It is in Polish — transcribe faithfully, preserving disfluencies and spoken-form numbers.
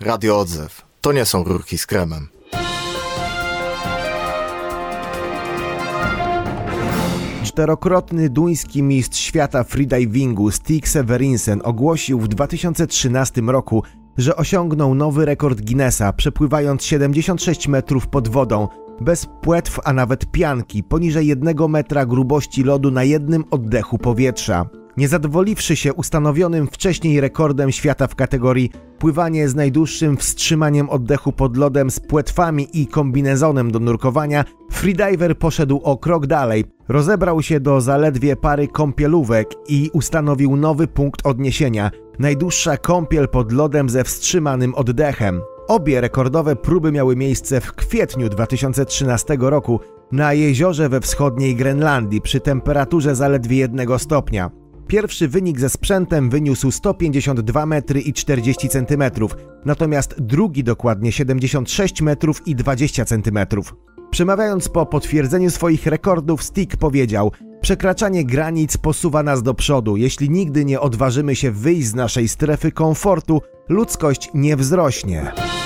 Radio Odzew. To nie są rurki z kremem. Czterokrotny duński mistrz świata freedivingu Stig Severinsen ogłosił w dwa tysiące trzynastym roku, że osiągnął nowy rekord Guinnessa, przepływając siedemdziesiąt sześć metrów pod wodą, bez płetw, a nawet pianki, poniżej jednego metra grubości lodu na jednym oddechu powietrza. Nie zadowoliwszy się ustanowionym wcześniej rekordem świata w kategorii pływanie z najdłuższym wstrzymaniem oddechu pod lodem z płetwami i kombinezonem do nurkowania, freediver poszedł o krok dalej. Rozebrał się do zaledwie pary kąpielówek i ustanowił nowy punkt odniesienia. Najdłuższa kąpiel pod lodem ze wstrzymanym oddechem. Obie rekordowe próby miały miejsce w kwietniu dwa tysiące trzynastego roku na jeziorze we wschodniej Grenlandii przy temperaturze zaledwie jednego stopnia. Pierwszy wynik ze sprzętem wyniósł sto pięćdziesiąt dwa metry i czterdzieści centymetrów, natomiast drugi dokładnie siedemdziesiąt sześć metrów i dwadzieścia centymetrów. Przemawiając po potwierdzeniu swoich rekordów, Stig powiedział: przekraczanie granic posuwa nas do przodu. Jeśli nigdy nie odważymy się wyjść z naszej strefy komfortu, ludzkość nie wzrośnie.